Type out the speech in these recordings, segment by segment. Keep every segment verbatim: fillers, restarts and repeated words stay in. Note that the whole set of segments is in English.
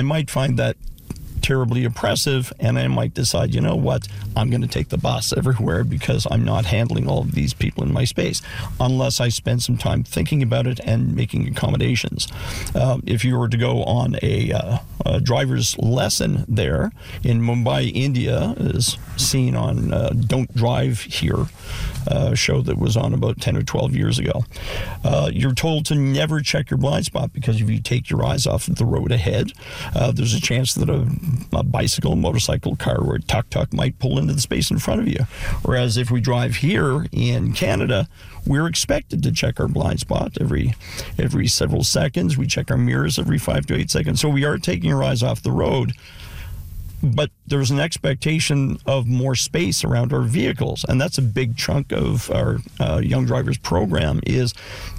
might find that terribly oppressive, and I might decide, you know what, I'm going to take the bus everywhere because I'm not handling all of these people in my space, unless I spend some time thinking about it and making accommodations. Uh, if you were to go on a, uh, a driver's lesson there in Mumbai, India, as seen on uh, Don't Drive Here, a show that was on about ten or twelve years ago, uh, you're told to never check your blind spot, because if you take your eyes off the road ahead, uh, there's a chance that a a bicycle, motorcycle, car, or a tuk-tuk might pull into the space in front of you. Whereas if we drive here in Canada, we're expected to check our blind spot every every several seconds. We check our mirrors every five to eight seconds. So we are taking our eyes off the road, but there's an expectation of more space around our vehicles. And that's a big chunk of our uh, Young Drivers program is,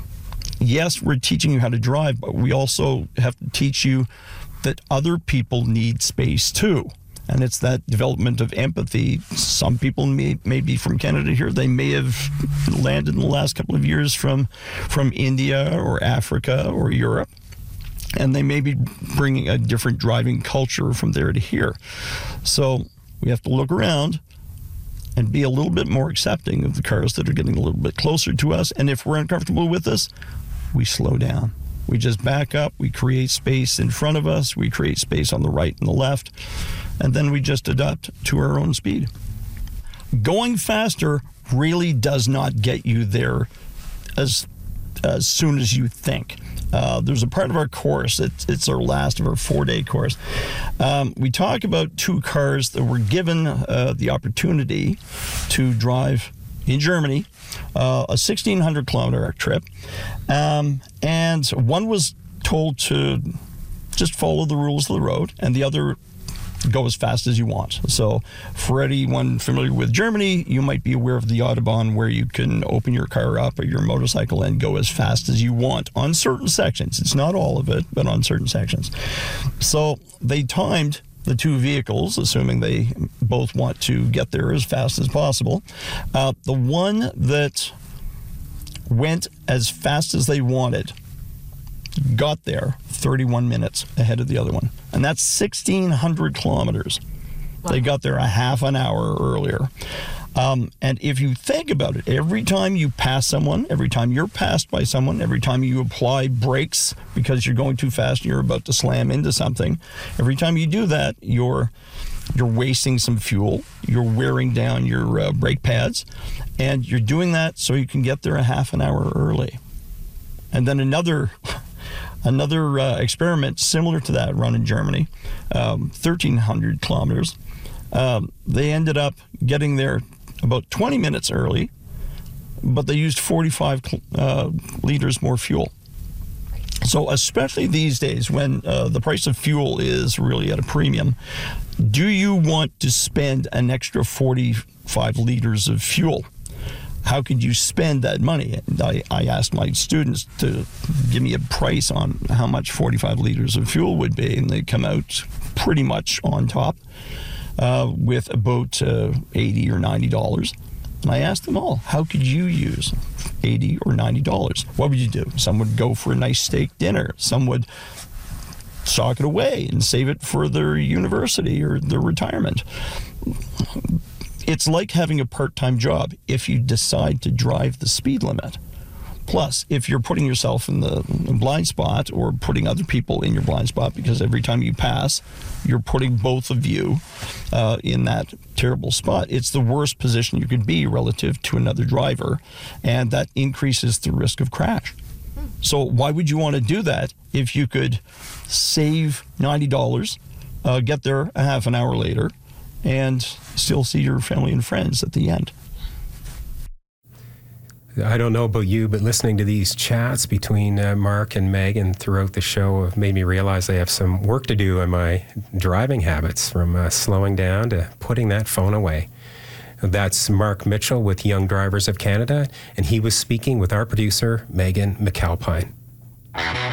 yes, we're teaching you how to drive, but we also have to teach you that other people need space too. And it's that development of empathy. Some people may, may be from Canada here. They may have landed in the last couple of years from, from India or Africa or Europe. And they may be bringing a different driving culture from there to here. So we have to look around and be a little bit more accepting of the cars that are getting a little bit closer to us. And if we're uncomfortable with this, we slow down. We just back up, we create space in front of us, we create space on the right and the left, and then we just adapt to our own speed. Going faster really does not get you there as, as soon as you think. Uh, there's a part of our course, it's, it's our last of our four-day course. Um, we talk about two cars that were given uh, the opportunity to drive in Germany, uh, a sixteen hundred kilometer trip, um, and one was told to just follow the rules of the road, and the other go as fast as you want. So for anyone familiar with Germany, you might be aware of the Autobahn, where you can open your car up or your motorcycle and go as fast as you want on certain sections. It's not all of it, but on certain sections. So they timed the two vehicles, assuming they both want to get there as fast as possible. Uh, the one that went as fast as they wanted got there thirty-one minutes ahead of the other one. And that's sixteen hundred kilometers. Wow. They got there a half an hour earlier. Um, and if you think about it, every time you pass someone, every time you're passed by someone, every time you apply brakes because you're going too fast and you're about to slam into something, every time you do that, you're you're wasting some fuel, you're wearing down your uh, brake pads, and you're doing that so you can get there a half an hour early. And then another another uh, experiment similar to that run in Germany, um, thirteen hundred kilometers. Um, they ended up getting there about twenty minutes early, but they used forty-five uh, liters more fuel. So especially these days when uh, the price of fuel is really at a premium, do you want to spend an extra forty-five liters of fuel? How could you spend that money? And I, I asked my students to give me a price on how much forty-five liters of fuel would be, and they come out pretty much on top. Uh, with about uh, eighty or ninety dollars. And I asked them all, how could you use eighty or ninety dollars? What would you do? Some would go for a nice steak dinner. Some would sock it away and save it for their university or their retirement. It's like having a part-time job if you decide to drive the speed limit. Plus, if you're putting yourself in the blind spot or putting other people in your blind spot, because every time you pass, you're putting both of you uh, in that terrible spot. It's the worst position you could be relative to another driver, and that increases the risk of crash. So why would you want to do that if you could save ninety dollars, uh, get there a half an hour later, and still see your family and friends at the end? I don't know about you, but listening to these chats between uh, Mark and Megan throughout the show have made me realize I have some work to do on my driving habits, from uh, slowing down to putting that phone away. That's Mark Mitchell with Young Drivers of Canada, and he was speaking with our producer, Megan McAlpine.